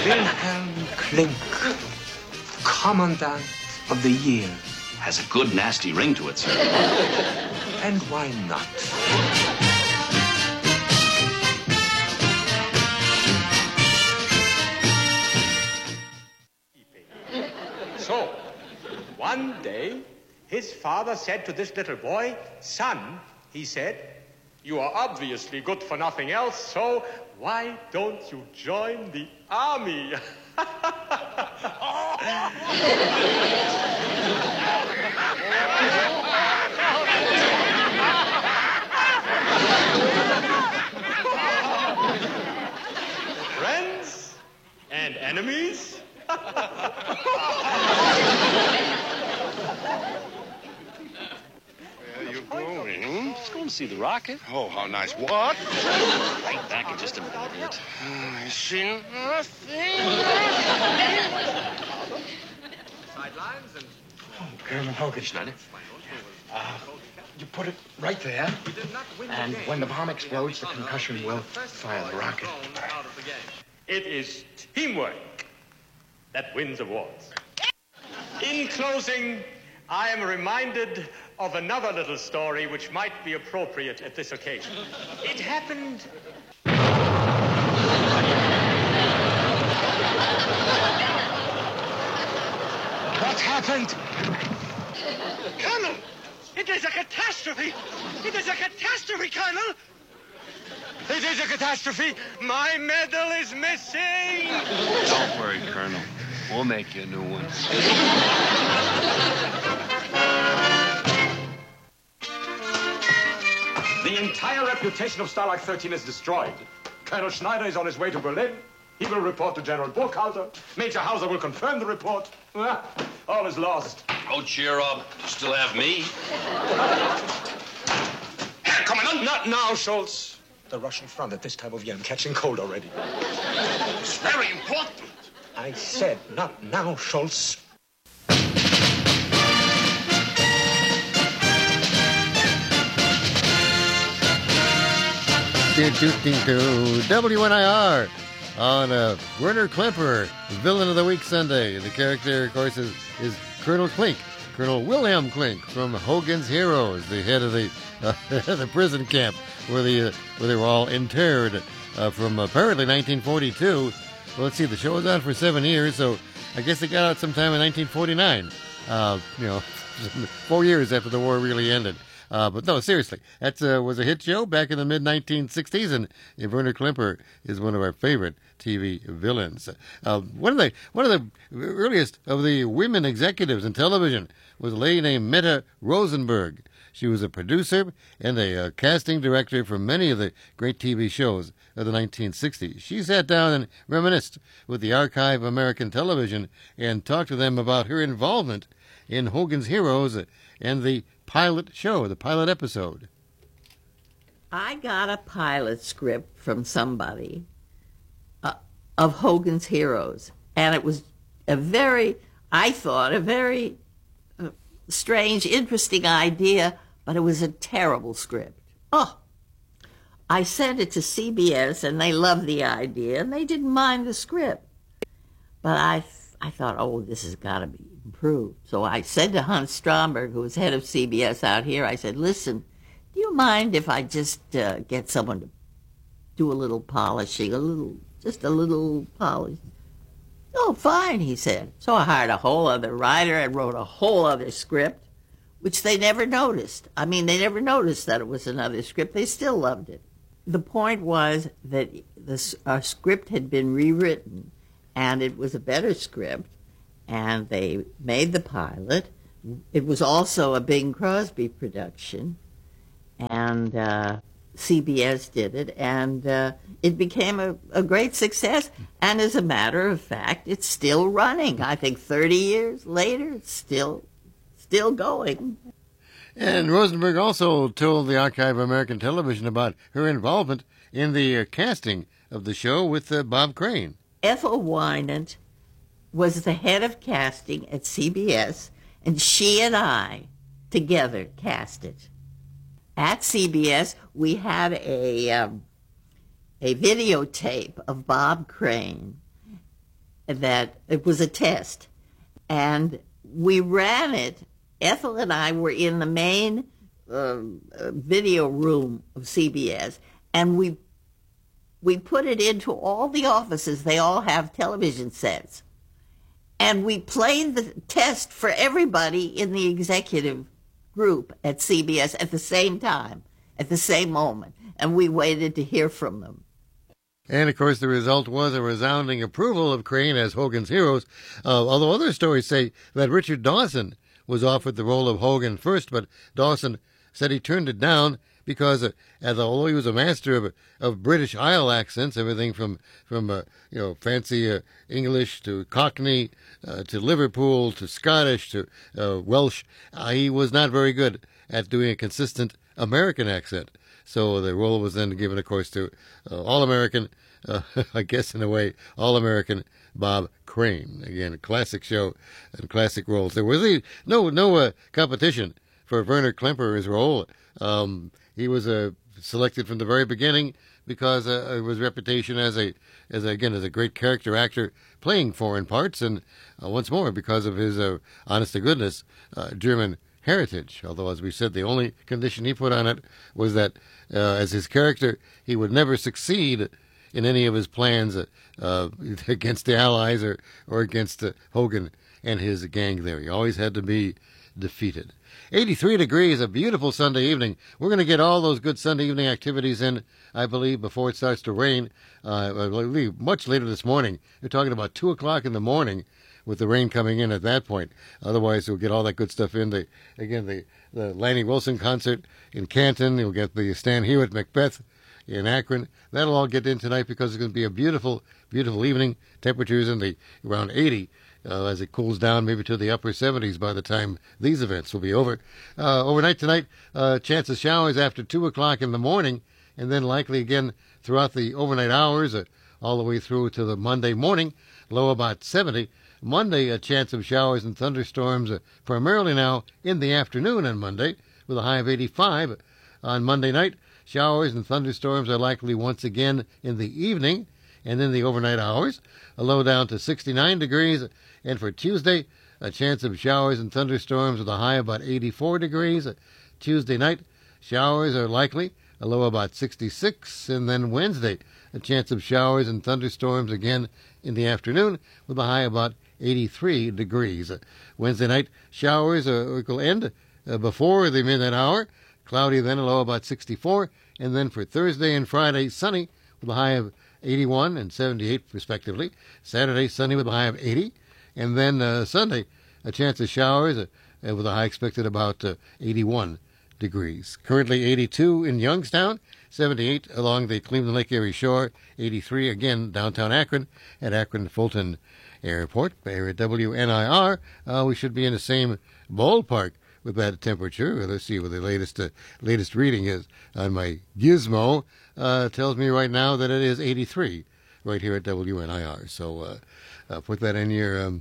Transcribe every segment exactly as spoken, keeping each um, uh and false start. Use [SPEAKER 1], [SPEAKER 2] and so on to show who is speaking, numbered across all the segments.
[SPEAKER 1] Wilhelm Klink, Commandant of the Year.
[SPEAKER 2] Has a good, nasty ring to it, sir.
[SPEAKER 1] And why not?
[SPEAKER 3] So, one day, his father said to this little boy, "Son," he said, "you are obviously good for nothing else, so why don't you join the army?" Friends and enemies?
[SPEAKER 4] Where are you going?
[SPEAKER 2] Just going to see the rocket.
[SPEAKER 4] Oh, how nice. What?
[SPEAKER 2] Right back in just a minute.
[SPEAKER 4] I see nothing.
[SPEAKER 3] Sidelines and...
[SPEAKER 5] Colonel Hogan.
[SPEAKER 2] Schneider?
[SPEAKER 5] Uh, you put it right there, and when the bomb explodes, the concussion will fire the rocket.
[SPEAKER 3] It is teamwork that wins awards. In closing, I am reminded of another little story which might be appropriate at this occasion. It happened...
[SPEAKER 5] What happened?
[SPEAKER 4] Colonel, it is a catastrophe. It is a catastrophe, Colonel.
[SPEAKER 3] It is a catastrophe. My medal is missing.
[SPEAKER 2] Don't worry, Colonel. We'll make you a new one.
[SPEAKER 3] The entire reputation of Stalag thirteen is destroyed. Colonel Schneider is on his way to Berlin. He will report to General Burkhalter. Major Hauser will confirm the report. Ah, all is lost.
[SPEAKER 2] Oh, cheer up. You still have me.
[SPEAKER 3] Herr Commandant! Not now, Schultz. The Russian front at this time of year. I'm catching cold already.
[SPEAKER 4] It's very important.
[SPEAKER 3] I said not now, Schultz.
[SPEAKER 6] W N I R on uh, Werner Klemperer, Villain of the Week Sunday. The character, of course, is, is Colonel Klink, Colonel Wilhelm Klink from Hogan's Heroes, the head of the uh, the prison camp where the uh, where they were all interred uh, from apparently nineteen forty-two. Well, let's see, the show was on for seven years, so I guess it got out sometime in nineteen forty-nine. Uh, you know, four years after the war really ended. Uh, but no, seriously, that uh, was a hit show back in the mid nineteen sixties, and Werner Klemperer is one of our favorite T V villains. Uh, one of the one of the earliest of the women executives in television was a lady named Meta Rosenberg. She was a producer and a uh, casting director for many of the great T V shows of the nineteen sixties. She sat down and reminisced with the Archive of American Television and talked to them about her involvement in Hogan's Heroes and the pilot show, the pilot episode.
[SPEAKER 7] I got a pilot script from somebody uh, of Hogan's Heroes, and it was a very, I thought, a very uh, strange, interesting idea, but it was a terrible script. Oh, I sent it to C B S, and they loved the idea, and they didn't mind the script. But I, I thought, oh, this has got to be improved. So I said to Hans Stromberg, who was head of C B S out here, I said, listen, do you mind if I just uh, get someone to do a little polishing, a little, just a little polish? Oh, fine, he said. So I hired a whole other writer and wrote a whole other script, which they never noticed. I mean, they never noticed that it was another script. They still loved it. The point was that the, our script had been rewritten, and it was a better script, and they made the pilot. It was also a Bing Crosby production, and uh, C B S did it, and uh, it became a, a great success. And as a matter of fact, it's still running. I think thirty years later, it's still still going.
[SPEAKER 6] And Rosenberg also told the Archive of American Television about her involvement in the uh, casting of the show with uh, Bob Crane.
[SPEAKER 7] Ethel Wynant was the head of casting at C B S, and she and I together cast it. At C B S, we had a um, a videotape of Bob Crane that it was a test. And we ran it. Ethel and I were in the main uh, video room of C B S, and we we put it into all the offices. They all have television sets. And we played the test for everybody in the executive group at C B S at the same time, at the same moment. And we waited to hear from them.
[SPEAKER 6] And, of course, the result was a resounding approval of Crane as Hogan's Heroes, uh, although other stories say that Richard Dawson was offered the role of Hogan first, but Dawson said he turned it down because, uh, as although he was a master of of British Isle accents, everything from from uh, you know fancy uh, English to Cockney uh, to Liverpool to Scottish to uh, Welsh, uh, he was not very good at doing a consistent American accent. So the role was then given, of course, to uh, All-American, uh, I guess in a way, All-American Bob Crane. Again, a classic show and classic roles. There was a, no no uh, competition for Werner Klemper's role. Um, he was uh, selected from the very beginning because uh, of his reputation as a, as a, again, as a great character actor playing foreign parts, and uh, once more because of his, uh, honest to goodness, uh, German heritage. Although, as we said, the only condition he put on it was that, uh, as his character, he would never succeed in any of his plans uh, uh, against the Allies or, or against uh, Hogan and his gang there. He always had to be defeated. eighty-three degrees, a beautiful Sunday evening. We're going to get all those good Sunday evening activities in, I believe, before it starts to rain. Uh, I believe much later this morning. They're talking about two o'clock in the morning with the rain coming in at that point. Otherwise, we'll get all that good stuff in. The, again, the, the Lanny Wilson concert in Canton. You'll get the Stan Hewitt Macbeth in Akron. That'll all get in tonight because it's going to be a beautiful, beautiful evening. Temperatures in the around eighty uh, as it cools down maybe to the upper seventies by the time these events will be over. Uh, overnight tonight, uh, chance of showers after two o'clock in the morning, and then likely again throughout the overnight hours uh, all the way through to the Monday morning, low about seventy. Monday, a chance of showers and thunderstorms, uh, primarily now in the afternoon on Monday, with a high of eighty-five. On Monday night, showers and thunderstorms are likely once again in the evening and in the overnight hours, a low down to sixty-nine degrees. And for Tuesday, a chance of showers and thunderstorms with a high of about eighty-four degrees. Tuesday night, showers are likely, a low about sixty-six. And then Wednesday, a chance of showers and thunderstorms again in the afternoon with a high about eighty-three degrees. Wednesday night, showers uh, will end uh, before the midnight hour. Cloudy then, a low about sixty-four. And then for Thursday and Friday, sunny with a high of eighty-one and seventy-eight respectively. Saturday, sunny with a high of eighty. And then uh, Sunday, a chance of showers uh, with a high expected about uh, eighty-one degrees. Currently eighty-two in Youngstown, seventy-eight along the Cleveland Lake Erie shore, eighty-three again downtown Akron at Akron Fulton Airport. Here at W N I R, uh, we should be in the same ballpark with that temperature. Let's see what the latest uh, latest reading is on my gizmo. Uh, tells me right now that it is eighty-three right here at W N I R. So uh, uh, put that in your um,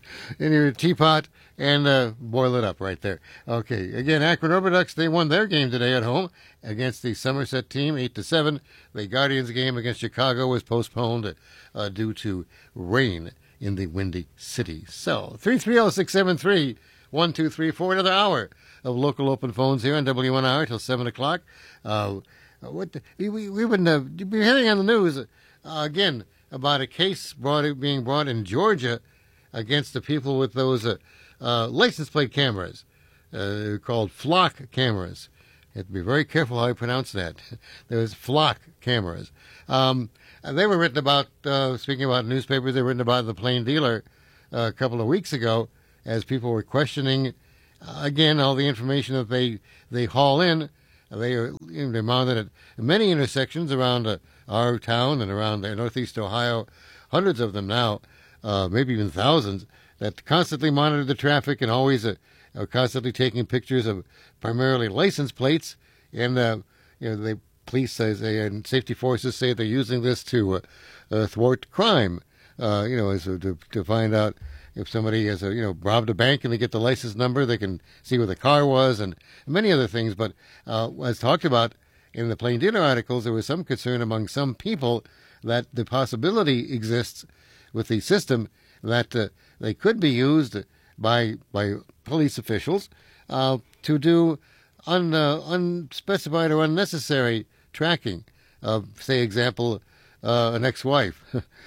[SPEAKER 6] in your teapot and uh, boil it up right there. Okay, again, Akron Rubberducks, they won their game today at home against the Somerset team, eight to seven. The Guardians game against Chicago was postponed uh, due to rain in the Windy City. So, three three zero, six seven three, one two three four, another hour of local open phones here on W N I R till seven o'clock. Uh, what the, we, we, we've been, uh, been hearing on the news, uh, again, about a case brought, being brought in Georgia against the people with those uh, uh, license plate cameras uh, called flock cameras. You have to be very careful how you pronounce that. There's flock cameras. Um, they were written about, uh, speaking about newspapers, they were written about the Plain Dealer uh, a couple of weeks ago as people were questioning, uh, again, all the information that they, they haul in. They are they're mounted at many intersections around uh, our town and around uh, northeast Ohio, hundreds of them now, uh, maybe even thousands, that constantly monitor the traffic and always uh, are constantly taking pictures of primarily license plates. And uh, you know, the police say, and safety forces say they're using this to uh, uh, thwart crime. Uh, you know, as, uh, to to find out if somebody has a, you know, robbed a bank and they get the license number, they can see where the car was and many other things. But uh, as talked about in the Plain Dealer articles, there was some concern among some people that the possibility exists with the system that uh, they could be used by by police officials uh, to do un, uh, unspecified or unnecessary tracking of, say, example, uh, an ex-wife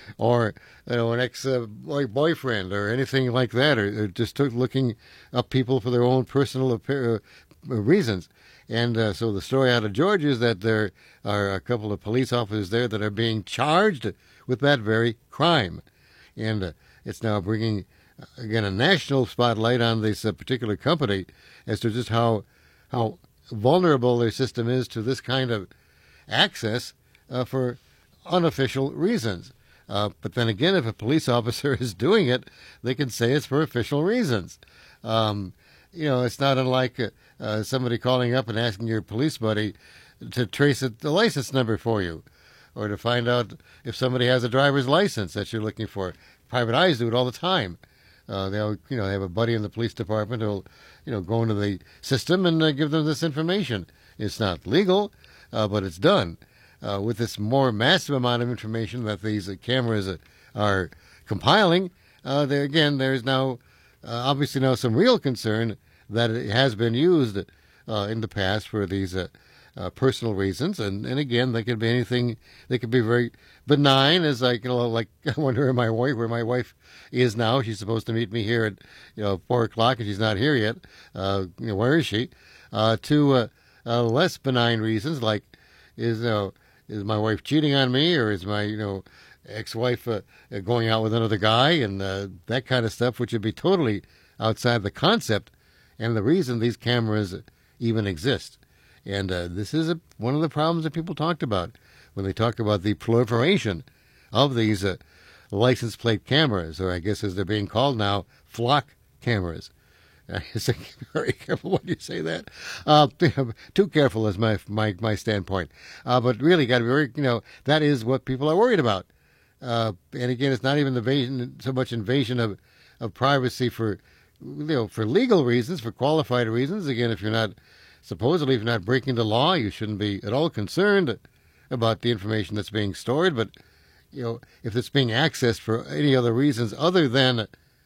[SPEAKER 6] or you know an ex-boyfriend or anything like that, or, or just looking up people for their own personal uh, reasons. And uh, so the story out of Georgia is that there are a couple of police officers there that are being charged with that very crime. And uh, it's now bringing, again, a national spotlight on this uh, particular company as to just how how vulnerable their system is to this kind of access uh, for unofficial reasons. Uh, but then again, if a police officer is doing it, they can say it's for official reasons. Um, you know, it's not unlike uh, uh, somebody calling up and asking your police buddy to trace a, the license number for you, or to find out if somebody has a driver's license that you're looking for. Private eyes do it all the time. Uh, they'll, you know, they have a buddy in the police department who'll, you know, go into the system and uh, give them this information. It's not legal, uh, but it's done. Uh, with this more massive amount of information that these uh, cameras uh, are compiling, uh, there again, there's now uh, obviously now some real concern that it has been used uh, in the past for these uh, uh, personal reasons, and, and again, they could be anything. They could be very benign, as like you know, like I wonder where my wife, where my wife is now. She's supposed to meet me here at you know four o'clock, and she's not here yet. Uh, you know, where is she? Uh, to uh, uh, less benign reasons, like is you know. Is my wife cheating on me, or is my, you know, ex-wife uh, going out with another guy, and uh, that kind of stuff, which would be totally outside the concept and the reason these cameras even exist. And uh, this is a, one of the problems that people talked about when they talked about the proliferation of these uh, license plate cameras, or I guess as they're being called now, flock cameras. I say very careful when you say that. Uh, too careful is my my my standpoint. Uh, but really, got to be very, you know, that is what people are worried about. Uh, and again, it's not even invasion, so much invasion of, of privacy for, you know, for legal reasons, for qualified reasons. Again, if you're not, supposedly, if you're not breaking the law, you shouldn't be at all concerned about the information that's being stored. But, you know, if it's being accessed for any other reasons other than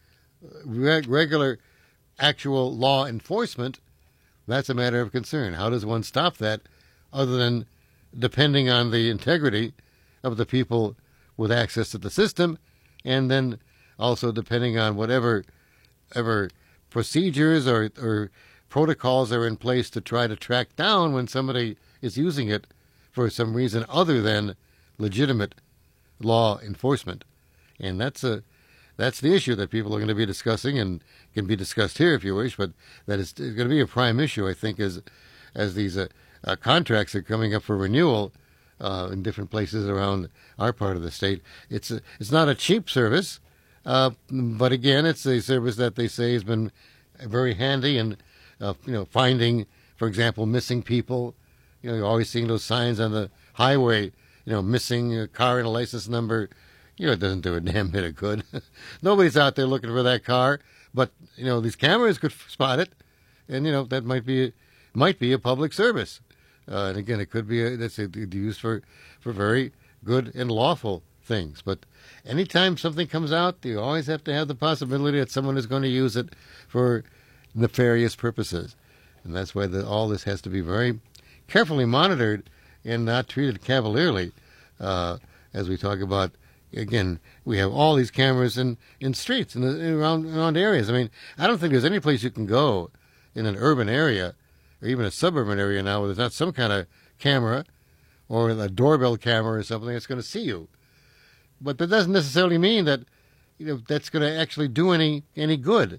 [SPEAKER 6] reg- regular actual law enforcement, that's a matter of concern. How does one stop that other than depending on the integrity of the people with access to the system, and then also depending on whatever ever procedures or, or protocols are in place to try to track down when somebody is using it for some reason other than legitimate law enforcement. And that's a That's the issue that people are going to be discussing, and can be discussed here if you wish, but that is going to be a prime issue, I think, as as these uh, uh, contracts are coming up for renewal uh, in different places around our part of the state. It's a, it's not a cheap service, uh, but again, it's a service that they say has been very handy in, uh, you know, finding, for example, missing people. You know, you're always seeing those signs on the highway, you know, missing a car and a license number. You know, it doesn't do a damn bit of good. Nobody's out there looking for that car, but you know these cameras could spot it, and you know that might be might be a public service. Uh, and again, it could be a, that's a, used for for very good and lawful things. But anytime something comes out, you always have to have the possibility that someone is going to use it for nefarious purposes, and that's why the, all this has to be very carefully monitored and not treated cavalierly uh, as we talk about. Again, we have all these cameras in, in streets and around around areas. I mean, I don't think there's any place you can go in an urban area or even a suburban area now where there's not some kind of camera or a doorbell camera or something that's going to see you. But that doesn't necessarily mean that you know that's going to actually do any any good.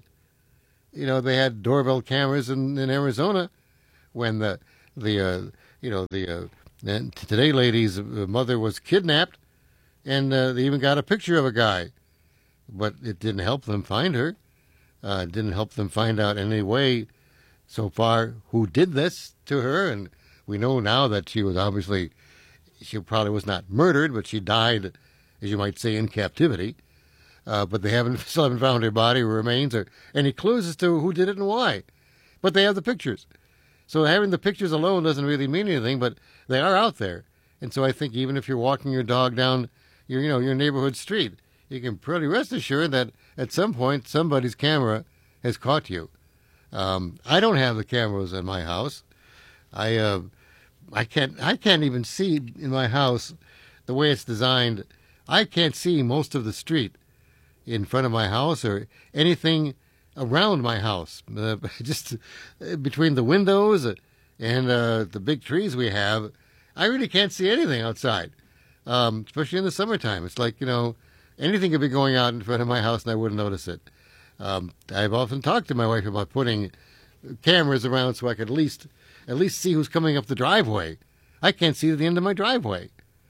[SPEAKER 6] You know, they had doorbell cameras in, in Arizona when the the uh, you know the uh, Today lady's mother was kidnapped. And uh, they even got a picture of a guy. But it didn't help them find her. Uh, it didn't help them find out in any way so far who did this to her. And we know now that she was obviously, she probably was not murdered, but she died, as you might say, in captivity. Uh, but they haven't, still haven't found her body or remains or any clues as to who did it and why. But they have the pictures. So having the pictures alone doesn't really mean anything, but they are out there. And so I think even if you're walking your dog down your, you know, your neighborhood street, you can pretty rest assured that at some point somebody's camera has caught you. Um, I don't have the cameras in my house. I uh, I can't I can't even see in my house the way it's designed. I can't see most of the street in front of my house or anything around my house. Uh, just between the windows and uh, the big trees we have, I really can't see anything outside, um, especially in the summertime. It's like, you know, anything could be going out in front of my house and I wouldn't notice it. Um, I've often talked to my wife about putting cameras around so I could at least at least see who's coming up the driveway. I can't see the end of my driveway.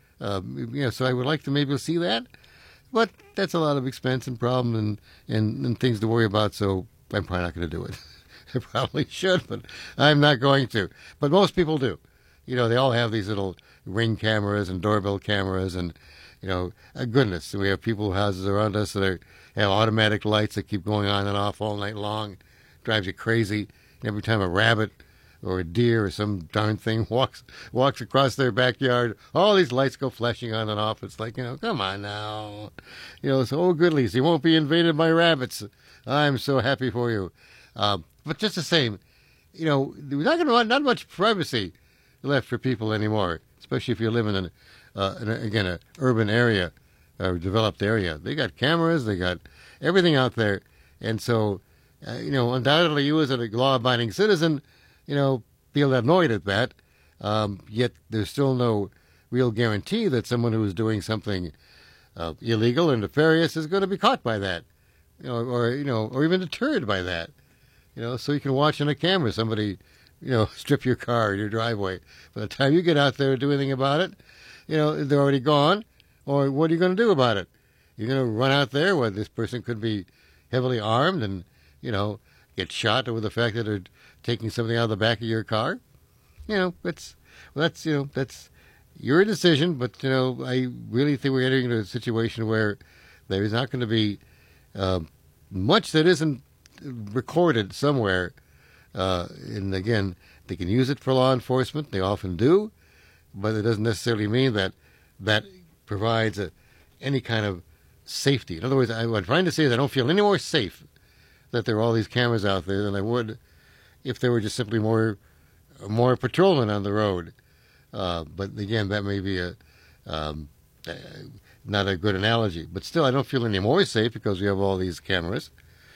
[SPEAKER 6] Um, you know, so I would like to maybe see that. But that's a lot of expense and problem and, and, and things to worry about, so I'm probably not going to do it. I probably should, but I'm not going to. But most people do. You know, they all have these little Ring cameras and doorbell cameras and, you know, uh, goodness. We have people houses around us that are, have automatic lights that keep going on and off all night long. Drives you crazy. Every time a rabbit or a deer or some darn thing walks walks across their backyard, all these lights go flashing on and off. It's like, you know, come on now. You know, so, oh, goodlies, you won't be invaded by rabbits. I'm so happy for you. Uh, but just the same, you know, we're not going to want not much privacy left for people anymore, especially if you live in, an, uh, in a, again, an urban area or developed area. They got cameras, they got everything out there. And so, uh, you know, undoubtedly you as a law-abiding citizen, you know, feel annoyed at that, um, yet there's still no real guarantee that someone who is doing something uh, illegal or nefarious is going to be caught by that, you know, or, you know, or even deterred by that. You know, so you can watch on a camera somebody, you know, strip your car in your driveway. By the time you get out there and do anything about it, you know, they're already gone, or what are you going to do about it? You're going to run out there where this person could be heavily armed and, you know, get shot over the fact that they're taking something out of the back of your car. You know, that's, well, that's, you know, that's your decision, but, you know, I really think we're entering into a situation where there is not going to be uh, much that isn't recorded somewhere. Uh, and again, they can use it for law enforcement. They often do, but it doesn't necessarily mean that that provides a, any kind of safety. In other words, I, what I'm trying to say is I don't feel any more safe that there are all these cameras out there than I would if there were just simply more more patrolmen on the road. Uh, but again, that may be a um, uh, not a good analogy. But still, I don't feel any more safe because we have all these cameras.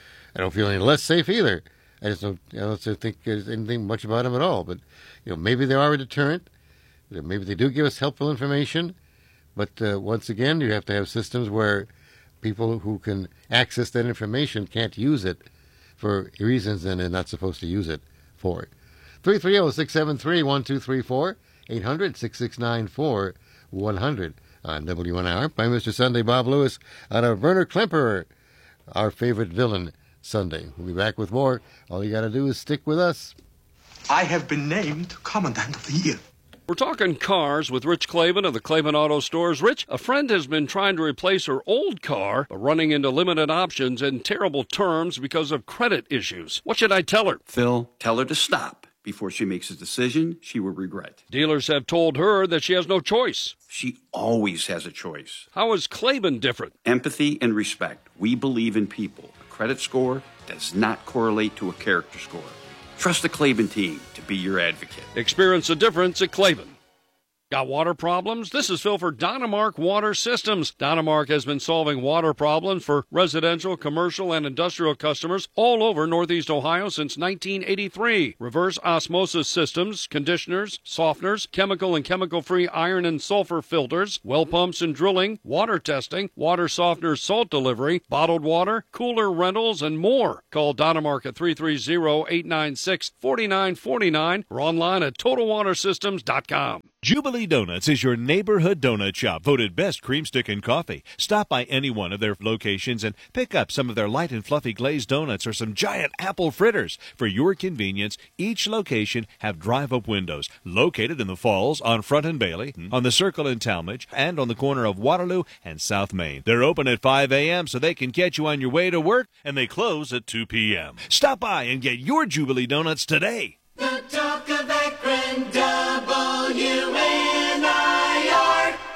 [SPEAKER 6] I don't feel any less safe either. I just don't, I don't think there's anything much about them at all. But you know, maybe they are a deterrent. Maybe they do give us helpful information. But uh, once again, you have to have systems where people who can access that information can't use it for reasons that they're not supposed to use it for. three three zero, six seven three, one two three four, eight hundred, six six nine four, one hundred on W N I R. I'm Mister Sunday Bob Lewis out of Werner Klemperer, our favorite villain Sunday. We'll be back with more. All you got to do is stick with us.
[SPEAKER 1] I have been named Commandant of the Year.
[SPEAKER 8] We're talking cars with Rich Clavin of the Clavin Auto Stores. Rich, a friend has been trying to replace her old car, but running into limited options and terrible terms because of credit issues. What should I tell her?
[SPEAKER 9] Phil, tell her to stop. Before she makes a decision she will regret.
[SPEAKER 8] Dealers have told her that she has no choice.
[SPEAKER 9] She always has a choice.
[SPEAKER 8] How is Clavin different?
[SPEAKER 9] Empathy and respect. We believe in people. A credit score does not correlate to a character score. Trust the Clavin team to be your advocate.
[SPEAKER 8] Experience the difference at Clavin. Got water problems? This is Phil for Dynamark Water Systems. Dynamark has been solving water problems for residential, commercial, and industrial customers all over Northeast Ohio since nineteen eighty-three. Reverse osmosis systems, conditioners, softeners, chemical and chemical-free iron and sulfur filters, well pumps and drilling, water testing, water softener salt delivery, bottled water, cooler rentals, and more. Call Dynamark at three three zero, eight nine six, four nine four nine or online at total water systems dot com.
[SPEAKER 10] Jubilee Donuts is your neighborhood donut shop, voted best cream stick and coffee. Stop by any one of their locations and pick up some of their light and fluffy glazed donuts or some giant apple fritters. For your convenience, each location have drive-up windows located in the Falls, on Front and Bailey, on the Circle in Talmadge, and on the corner of Waterloo and South Main. They're open at five a.m. so they can catch you on your way to work, and they close at two p.m. Stop by and get your Jubilee Donuts today.
[SPEAKER 11] The talk of Akron, W N I R.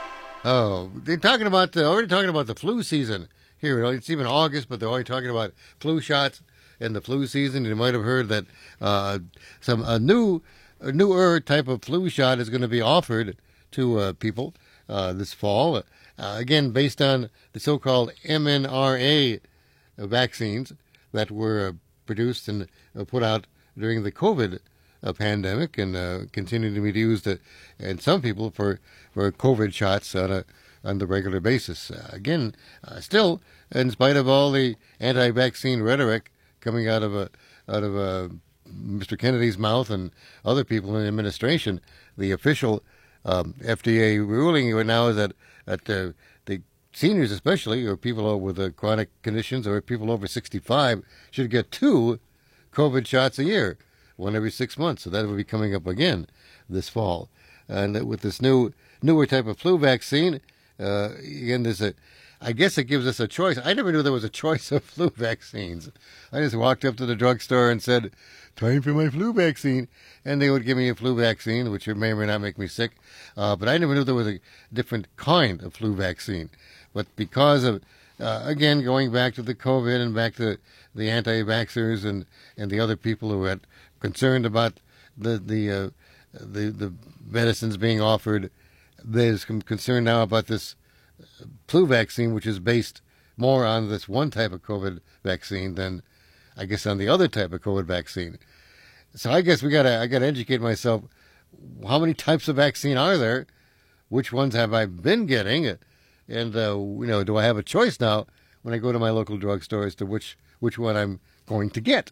[SPEAKER 6] Oh, they're talking about the, already talking about the flu season here. It's even August, but they're already talking about flu shots and the flu season. You might have heard that uh, some a new, a newer type of flu shot is going to be offered to uh, people uh, this fall. Uh, again, based on the so-called M N R A vaccines that were uh, produced and uh, put out during the COVID uh, pandemic and uh, continue to be used uh, in some people for, for COVID shots on a on the regular basis. Uh, again, uh, still, in spite of all the anti-vaccine rhetoric coming out of a out of a Mister Kennedy's mouth and other people in the administration, the official um, F D A ruling right now is that that uh, the seniors, especially, or people with uh, chronic conditions, or people over sixty-five, should get two COVID shots a year, one every six months. So that will be coming up again this fall. And with this new newer type of flu vaccine, uh, again, there's a, I guess it gives us a choice. I never knew there was a choice of flu vaccines. I just walked up to the drugstore and said, "Time for my flu vaccine," and they would give me a flu vaccine, which may or may not make me sick. Uh, but I never knew there was a different kind of flu vaccine. But because of, uh, again, going back to the COVID and back to the anti-vaxxers and, and the other people who are concerned about the the uh, the the medicines being offered, there's some concern now about this flu vaccine, which is based more on this one type of COVID vaccine than, I guess, on the other type of COVID vaccine. So I guess we gotta I gotta educate myself. How many types of vaccine are there? Which ones have I been getting? And uh, you know, do I have a choice now when I go to my local drugstore as to which which one I'm going to get?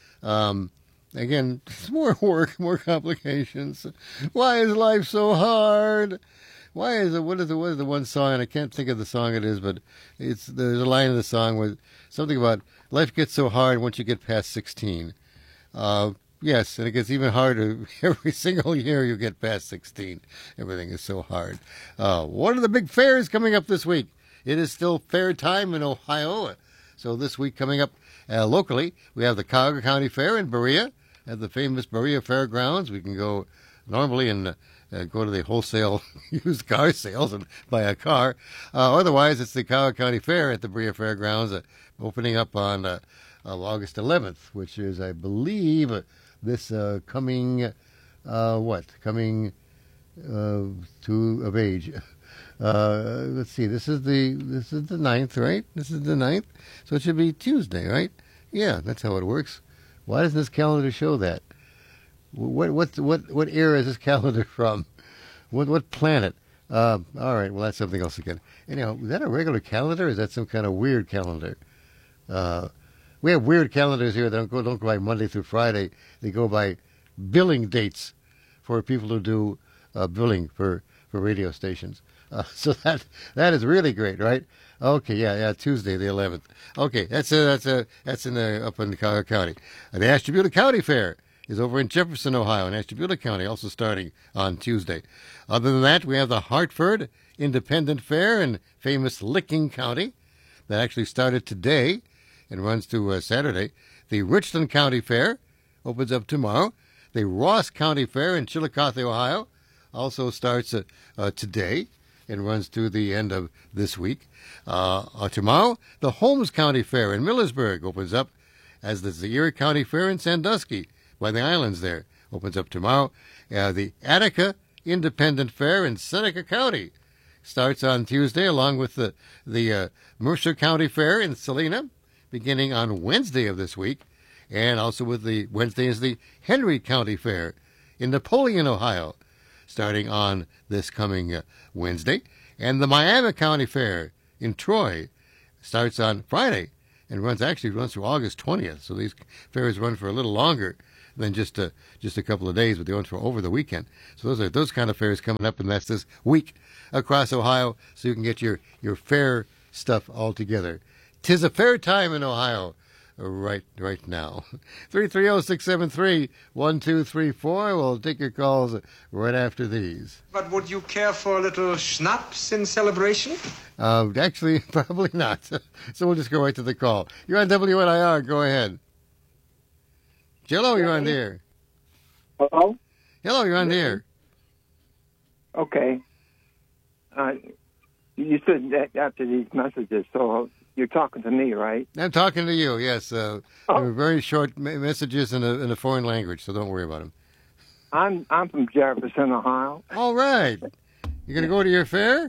[SPEAKER 6] Um, again, it's more work, more complications. Why is life so hard? Why is it? What is the what is the one song? I can't think of the song it is, but it's there's a line in the song where something about life gets so hard once you get past sixteen. Uh, yes, and it gets even harder every single year you get past sixteen. Everything is so hard. Uh, one of the big fairs coming up this week. It is still fair time in Ohio. So this week coming up uh, locally, we have the Cuyahoga County Fair in Berea at the famous Berea Fairgrounds. We can go normally and uh, go to the wholesale used car sales and buy a car. Uh, otherwise, it's the Cuyahoga County Fair at the Berea Fairgrounds, uh, opening up on uh, uh, August eleventh, which is, I believe, uh, this uh, coming, uh, what, coming uh, to of age. Uh, let's see, this is the this is the ninth, right? This is the ninth, so it should be Tuesday, right? Yeah, that's how it works. Why doesn't this calendar show that? What what what what era is this calendar from? What what planet? Uh, all right, well that's something else again. Anyhow, is that a regular calendar? Or is that some kind of weird calendar? Uh, we have weird calendars here that don't go don't go by Monday through Friday. They go by billing dates for people who do uh, billing for, for radio stations. Uh, so that that is really great, right? Okay, yeah, yeah, Tuesday the eleventh. Okay, that's a, that's a, that's in the, up in the Cuyahoga County. Uh, the Ashtabula County Fair is over in Jefferson, Ohio, in Ashtabula County, also starting on Tuesday. Other than that, we have the Hartford Independent Fair in famous Licking County that actually started today and runs to uh, Saturday. The Richland County Fair opens up tomorrow. The Ross County Fair in Chillicothe, Ohio, also starts uh, uh, today and runs to the end of this week. Uh, uh, tomorrow, the Holmes County Fair in Millersburg opens up, as does the Erie County Fair in Sandusky by the islands there. Opens up tomorrow. Uh, the Attica Independent Fair in Seneca County starts on Tuesday, along with the, the uh, Mercer County Fair in Salina, beginning on Wednesday of this week. And also with the Wednesday is the Henry County Fair in Napoleon, Ohio, starting on this coming uh, Wednesday. And the Miami County Fair in Troy starts on Friday and runs actually runs through August twentieth. So these fairs run for a little longer than just a, just a couple of days, but they run for over the weekend. So those are those kind of fairs coming up, and that's this week across Ohio, so you can get your, your fair stuff all together. 'Tis a fair time in Ohio right right now. three three zero, six seven three, one two three four. We'll take your calls right after these.
[SPEAKER 1] But would you care for a little schnapps in celebration?
[SPEAKER 6] Uh, actually, probably not. So we'll just go right to the call. You're on W N I R. Go ahead. Hello, you're on the air.
[SPEAKER 11] Hello?
[SPEAKER 6] Hello, you're on the air.
[SPEAKER 11] Okay. Uh, you said that after these messages, so you're talking to me, right?
[SPEAKER 6] I'm talking to you, yes. Uh,
[SPEAKER 11] Oh.
[SPEAKER 6] They're very short me- messages in a, in a foreign language, so don't worry about them.
[SPEAKER 11] I'm I'm from Jefferson, Ohio.
[SPEAKER 6] All right. You going to go to your fair?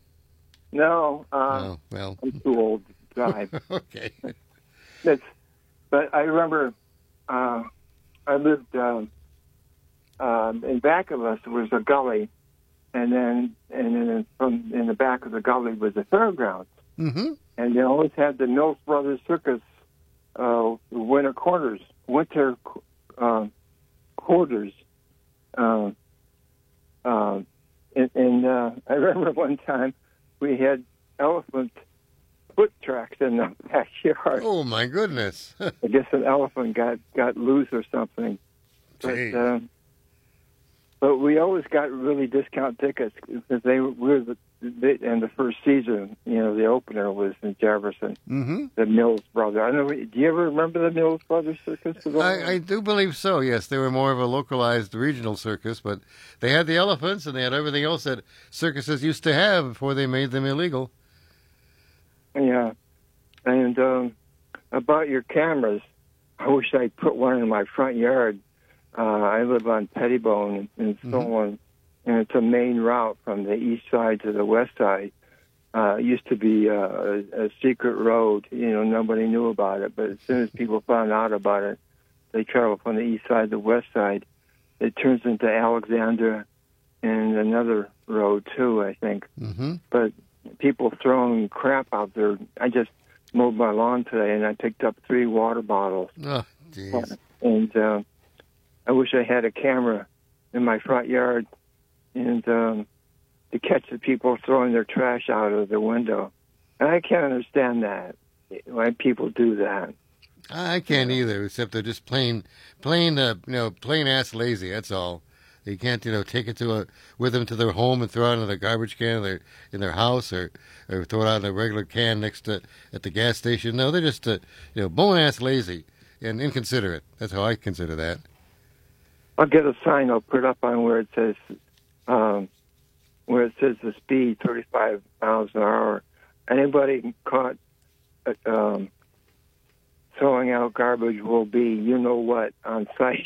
[SPEAKER 11] No, uh,
[SPEAKER 6] Oh, well.
[SPEAKER 11] I'm too old to drive.
[SPEAKER 6] Okay.
[SPEAKER 11] That's, but I remember uh, I lived um, um, in back of us was a gully, and then and then from in the back of the gully was the fairgrounds,
[SPEAKER 6] Mm-hmm.
[SPEAKER 11] and they always had the Mills Brothers Circus uh, winter quarters, winter uh, quarters. Uh, uh, and and uh, I remember one time we had elephant foot tracks in the backyard.
[SPEAKER 6] Oh, my goodness.
[SPEAKER 11] I guess an elephant got, got loose or something. But, uh, but we always got really discount tickets because they were the, they, and the first season, you know, the opener was in Jefferson,
[SPEAKER 6] Mm-hmm.
[SPEAKER 11] the Mills Brothers. I don't know. Do you ever remember the Mills Brothers Circus?
[SPEAKER 6] I, I do believe so, yes. They were more of a localized regional circus, but they had the elephants and they had everything else that circuses used to have before they made them illegal.
[SPEAKER 11] Yeah. And um, about your cameras, I wish I'd put one in my front yard. Uh, I live on Pettibone in Solon, and it's a main route from the east side to the west side. Uh, it used to be uh, a, a secret road. You know, nobody knew about it, but as soon as people found out about it, they traveled from the east side to the west side. It turns into Alexandra and another road, too, I think.
[SPEAKER 6] Mm-hmm.
[SPEAKER 11] But people throwing crap out there. I just mowed my lawn today, and I picked up three water bottles.
[SPEAKER 6] Oh, jeez.
[SPEAKER 11] And uh, I wish I had a camera in my front yard and um, to catch the people throwing their trash out of the window. And I can't understand that, why people do that.
[SPEAKER 6] I can't either, except they're just plain, plain, uh, you know, plain ass lazy. That's all. They can't, you know, take it to a with them to their home and throw it in the garbage can in their in their house, or, or throw it out in a regular can next to at the gas station. No, they're just, uh, you know, bone ass lazy and inconsiderate. That's how I consider that.
[SPEAKER 11] I'll get a sign. I'll put up on where it says, um, where it says the speed thirty-five miles an hour. Anybody caught uh, um, throwing out garbage will be, you know what, on site.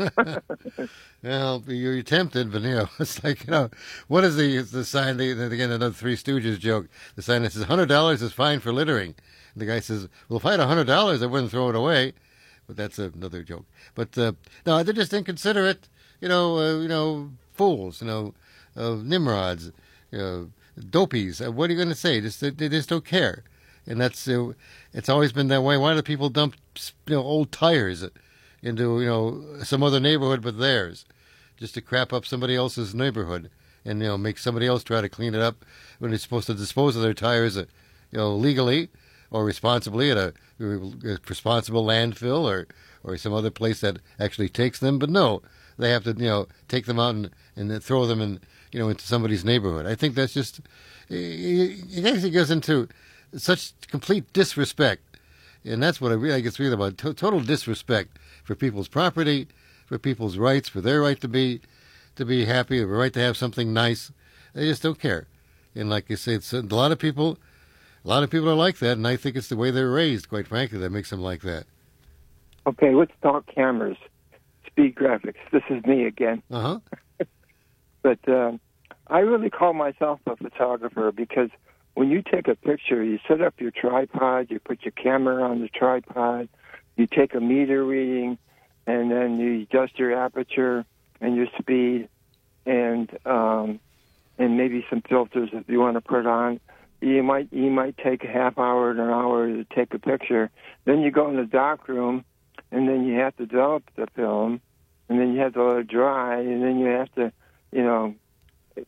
[SPEAKER 6] Well, you're tempted, but you know, it's like, you know, what is the the sign? The, again, another Three Stooges joke. The sign that says one hundred dollars is fine for littering. And the guy says, well, if I had one hundred dollars, I wouldn't throw it away. But that's another joke. But uh, no, they're just inconsiderate, you know, uh, you know, fools, you know, uh, nimrods, you know, dopies. Uh, what are you going to say? Just they, they just don't care, and that's uh, it's always been that way. Why do people dump, you know, old tires into, you know, some other neighborhood but theirs, just to crap up somebody else's neighborhood, and, you know, make somebody else try to clean it up when they're supposed to dispose of their tires, uh, you know, legally or responsibly at a, a responsible landfill or, or some other place that actually takes them. But no, they have to, you know, take them out and, and then throw them in, you know, into somebody's neighborhood. I think that's just, it actually goes into such complete disrespect. And that's what I really think it's really about, to- total disrespect for people's property, for people's rights, for their right to be to be happy, the right to have something nice. They just don't care. And like you say, it's, a lot of people, a lot of people are like that, and I think it's the way they're raised, quite frankly, that makes them like that.
[SPEAKER 11] Okay, let's talk cameras, speed graphics. This is me again.
[SPEAKER 6] Uh-huh.
[SPEAKER 11] But um, I really call myself a photographer because when you take a picture, you set up your tripod, you put your camera on the tripod, you take a meter reading, and then you adjust your aperture and your speed, and um, and maybe some filters if you want to put on. You might you might take a half hour to an hour to take a picture. Then you go in the dark room, and then you have to develop the film, and then you have to let it dry, and then you have to, you know,